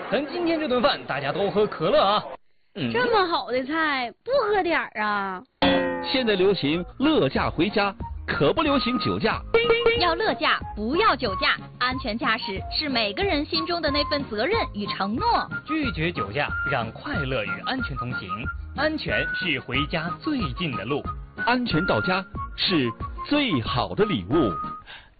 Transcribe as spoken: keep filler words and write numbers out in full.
等今天这顿饭大家都喝可乐啊！ 嗯、这么好的菜，不喝点儿啊？ 现在流行乐驾回家，可不流行酒驾。 要乐驾，不要酒驾。安全驾驶是每个人心中的那份责任与承诺。 拒绝酒驾，让快乐与安全同行。安全是回家最近的路， 安全到家是最好的礼物。